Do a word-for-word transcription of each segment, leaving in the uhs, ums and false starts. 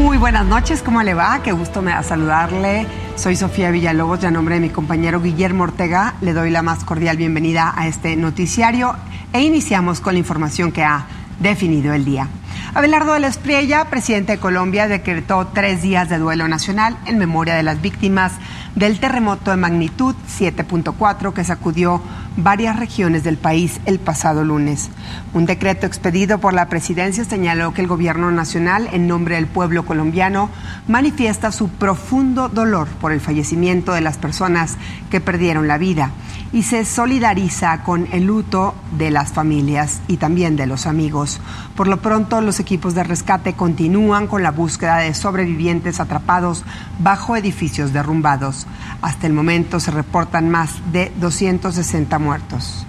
Muy buenas noches, ¿cómo le va? Qué gusto me da saludarle. Soy Sofía Villalobos y a nombre de mi compañero Guillermo Ortega le doy la más cordial bienvenida a este noticiario e iniciamos con la información que ha definido el día. Abelardo de la Espriella, presidente de Colombia, decretó tres días de duelo nacional en memoria de las víctimas del terremoto de magnitud siete punto cuatro que sacudió varias regiones del país el pasado lunes. Un decreto expedido por la presidencia señaló que el gobierno nacional, en nombre del pueblo colombiano, manifiesta su profundo dolor por el fallecimiento de las personas que perdieron la vida y se solidariza con el luto de las familias y también de los amigos. Por lo pronto, los equipos de rescate continúan con la búsqueda de sobrevivientes atrapados bajo edificios derrumbados. Hasta el momento se reportan más de doscientos sesenta muertos.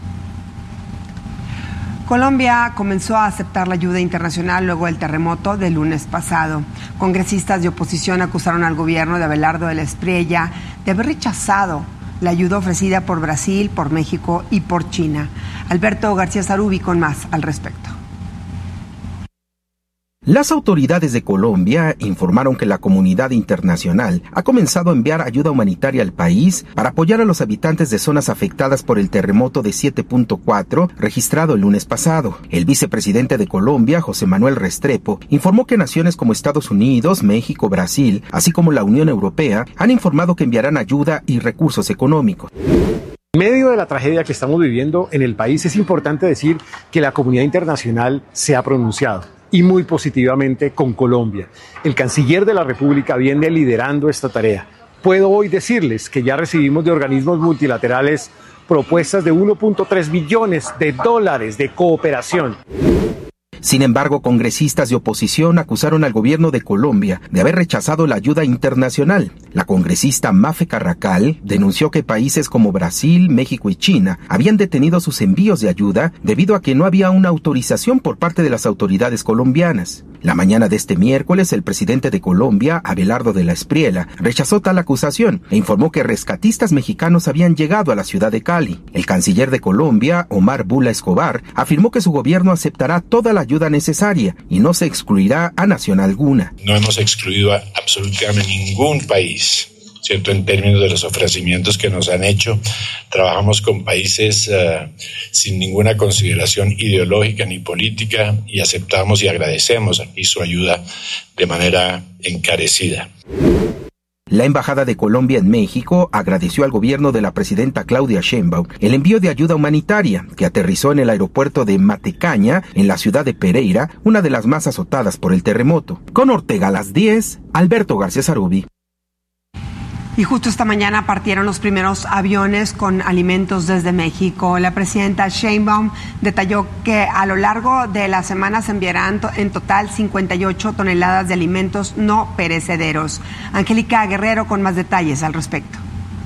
Colombia comenzó a aceptar la ayuda internacional luego del terremoto del lunes pasado. Congresistas de oposición acusaron al gobierno de Abelardo de la Espriella de haber rechazado la ayuda ofrecida por Brasil, por México y por China. Alberto García Sarubi con más al respecto. Las autoridades de Colombia informaron que la comunidad internacional ha comenzado a enviar ayuda humanitaria al país para apoyar a los habitantes de zonas afectadas por el terremoto de siete punto cuatro registrado el lunes pasado. El vicepresidente de Colombia, José Manuel Restrepo, informó que naciones como Estados Unidos, México, Brasil, así como la Unión Europea, han informado que enviarán ayuda y recursos económicos. En medio de la tragedia que estamos viviendo en el país, es importante decir que la comunidad internacional se ha pronunciado, y muy positivamente con Colombia. El canciller de la República viene liderando esta tarea. Puedo hoy decirles que ya recibimos de organismos multilaterales propuestas de uno punto tres billones de dólares de cooperación. Sin embargo, congresistas de oposición acusaron al gobierno de Colombia de haber rechazado la ayuda internacional. La congresista Mafe Carracal denunció que países como Brasil, México y China habían detenido sus envíos de ayuda debido a que no había una autorización por parte de las autoridades colombianas. La mañana de este miércoles, el presidente de Colombia, Abelardo de la Espriella, rechazó tal acusación e informó que rescatistas mexicanos habían llegado a la ciudad de Cali. El canciller de Colombia, Omar Bula Escobar, afirmó que su gobierno aceptará toda la ayuda necesaria y no se excluirá a nación alguna. No hemos excluido a absolutamente ningún país, ¿cierto? En términos de los ofrecimientos que nos han hecho, trabajamos con países uh, sin ninguna consideración ideológica ni política y aceptamos y agradecemos aquí su ayuda de manera encarecida. La Embajada de Colombia en México agradeció al gobierno de la presidenta Claudia Sheinbaum el envío de ayuda humanitaria que aterrizó en el aeropuerto de Matecaña, en la ciudad de Pereira, una de las más azotadas por el terremoto. Con Ortega a las diez, Alberto García Sarubi. Y justo esta mañana partieron los primeros aviones con alimentos desde México. La presidenta Sheinbaum detalló que a lo largo de la semana se enviarán en total cincuenta y ocho toneladas de alimentos no perecederos. Angélica Guerrero con más detalles al respecto.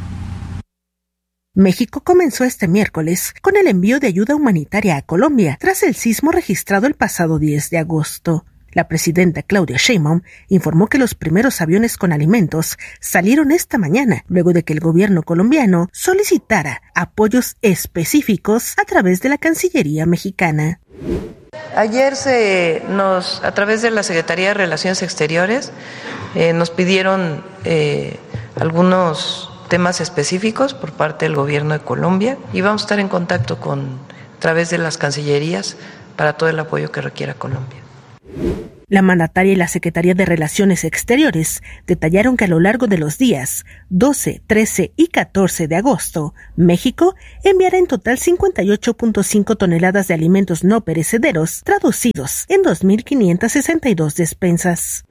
México comenzó este miércoles con el envío de ayuda humanitaria a Colombia tras el sismo registrado el pasado diez de agosto. La presidenta Claudia Sheinbaum informó que los primeros aviones con alimentos salieron esta mañana, luego de que el gobierno colombiano solicitara apoyos específicos a través de la Cancillería mexicana. Ayer se nos, a través de la Secretaría de Relaciones Exteriores, eh, nos pidieron eh, algunos temas específicos por parte del gobierno de Colombia y vamos a estar en contacto con, a través de las cancillerías para todo el apoyo que requiera Colombia. La mandataria y la Secretaría de Relaciones Exteriores detallaron que a lo largo de los días doce, trece y catorce de agosto, México enviará en total cincuenta y ocho punto cinco toneladas de alimentos no perecederos, traducidos en dos mil quinientas sesenta y dos despensas.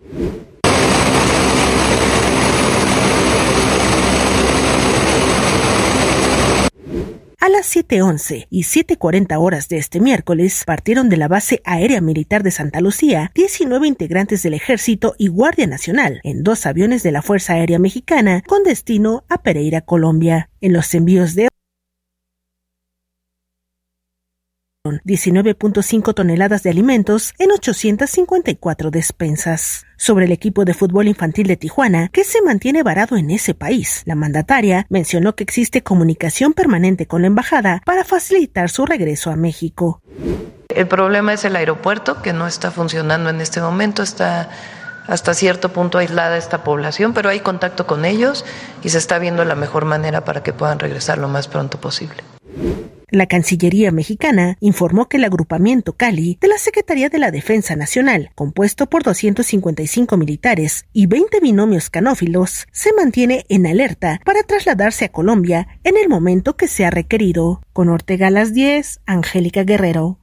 A las siete once y siete cuarenta horas de este miércoles partieron de la base aérea militar de Santa Lucía diecinueve integrantes del Ejército y Guardia Nacional en dos aviones de la Fuerza Aérea Mexicana con destino a Pereira, Colombia. En los envíos de diecinueve punto cinco toneladas de alimentos en ochocientas cincuenta y cuatro despensas. Sobre el equipo de fútbol infantil de Tijuana, que se mantiene varado en ese país, la mandataria mencionó que existe comunicación permanente con la embajada para facilitar su regreso a México. El problema es el aeropuerto, que no está funcionando en este momento, está hasta cierto punto aislada esta población, pero hay contacto con ellos y se está viendo la mejor manera para que puedan regresar lo más pronto posible. La Cancillería mexicana informó que el agrupamiento Cali de la Secretaría de la Defensa Nacional, compuesto por doscientos cincuenta y cinco militares y veinte binomios canófilos, se mantiene en alerta para trasladarse a Colombia en el momento que sea requerido. Con Ortega a las diez, Angélica Guerrero.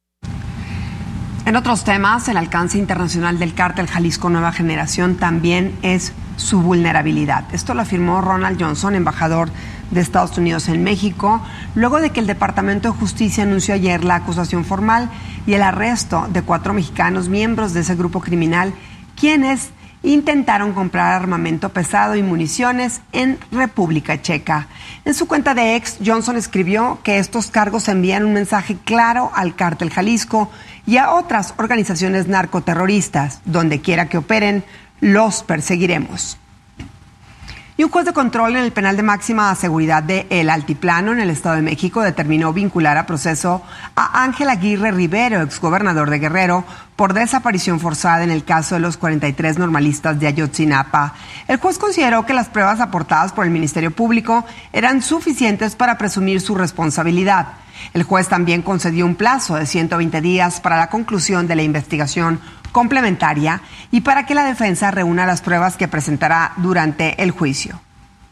En otros temas, el alcance internacional del cártel Jalisco Nueva Generación también es su vulnerabilidad. Esto lo afirmó Ronald Johnson, embajador de Estados Unidos en México, luego de que el Departamento de Justicia anunció ayer la acusación formal y el arresto de cuatro mexicanos miembros de ese grupo criminal, quienes intentaron comprar armamento pesado y municiones en República Checa. En su cuenta de X, Johnson escribió que estos cargos envían un mensaje claro al cártel Jalisco y a otras organizaciones narcoterroristas. Donde quiera que operen, los perseguiremos. Y un juez de control en el penal de máxima seguridad de El Altiplano, en el Estado de México, determinó vincular a proceso a Ángel Aguirre Rivero, exgobernador de Guerrero, por desaparición forzada en el caso de los cuarenta y tres normalistas de Ayotzinapa. El juez consideró que las pruebas aportadas por el Ministerio Público eran suficientes para presumir su responsabilidad. El juez también concedió un plazo de ciento veinte días para la conclusión de la investigación complementaria y para que la defensa reúna las pruebas que presentará durante el juicio.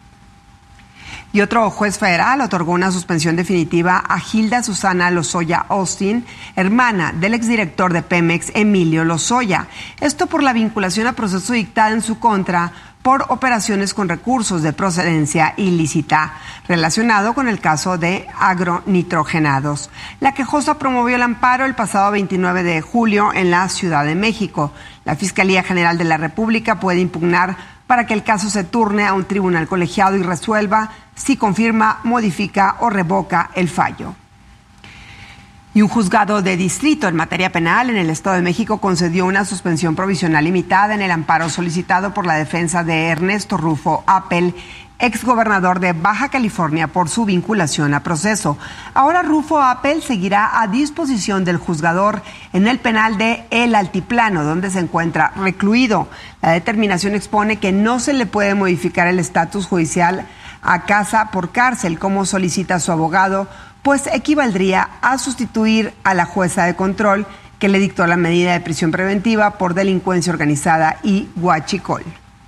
Y otro juez federal otorgó una suspensión definitiva a Gilda Susana Lozoya Austin, hermana del exdirector de Pemex, Emilio Lozoya. Esto por la vinculación a proceso dictada en su contra por operaciones con recursos de procedencia ilícita, relacionado con el caso de agronitrogenados. La quejosa promovió el amparo el pasado veintinueve de julio en la Ciudad de México. La Fiscalía General de la República puede impugnar para que el caso se turne a un tribunal colegiado y resuelva si confirma, modifica o revoca el fallo. Y un juzgado de distrito en materia penal en el Estado de México concedió una suspensión provisional limitada en el amparo solicitado por la defensa de Ernesto Rufo Appel, exgobernador de Baja California, por su vinculación a proceso. Ahora Rufo Appel seguirá a disposición del juzgador en el penal de El Altiplano, donde se encuentra recluido. La determinación expone que no se le puede modificar el estatus judicial a casa por cárcel, como solicita su abogado, pues equivaldría a sustituir a la jueza de control que le dictó la medida de prisión preventiva por delincuencia organizada y huachicol.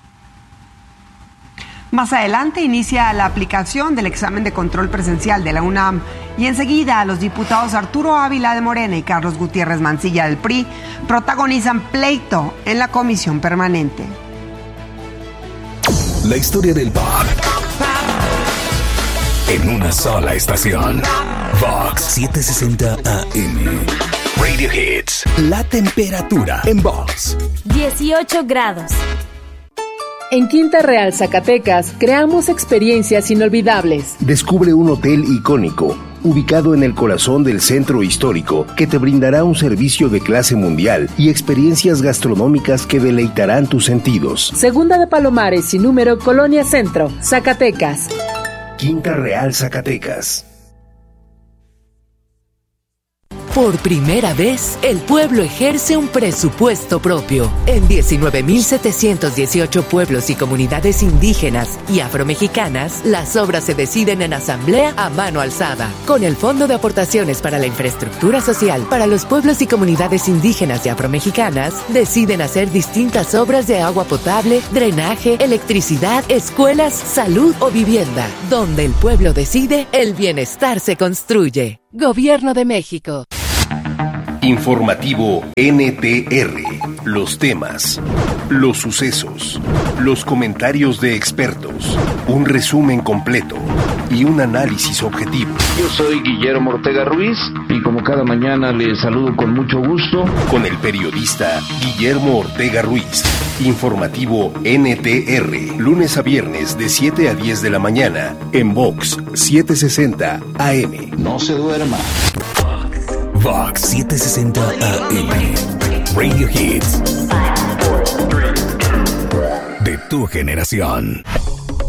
Más adelante inicia la aplicación del examen de control presencial de la UNAM y enseguida los diputados Arturo Ávila de Morena y Carlos Gutiérrez Mancilla del P R I protagonizan pleito en la comisión permanente. La historia del pop en una sola estación. Vox setecientos sesenta A M. Radio Hits. La temperatura en Vox. dieciocho grados. En Quinta Real, Zacatecas, creamos experiencias inolvidables. Descubre un hotel icónico, ubicado en el corazón del centro histórico, que te brindará un servicio de clase mundial y experiencias gastronómicas que deleitarán tus sentidos. Segunda de Palomares y número Colonia Centro, Zacatecas. Quinta Real, Zacatecas. Por primera vez, el pueblo ejerce un presupuesto propio. En diecinueve mil setecientos dieciocho pueblos y comunidades indígenas y afromexicanas, las obras se deciden en asamblea a mano alzada. Con el Fondo de Aportaciones para la Infraestructura Social para los pueblos y comunidades indígenas y afromexicanas, deciden hacer distintas obras de agua potable, drenaje, electricidad, escuelas, salud o vivienda. Donde el pueblo decide, el bienestar se construye. Gobierno de México. Informativo N T R. Los temas, los sucesos, los comentarios de expertos, un resumen completo y un análisis objetivo. Yo soy Guillermo Ortega Ruiz y como cada mañana les saludo con mucho gusto. Con el periodista Guillermo Ortega Ruiz. Informativo N T R. Lunes a viernes de siete a diez de la mañana en Vox setecientos sesenta A M. No se duerma. Vox setecientos sesenta A M. Radio Hits. De tu generación.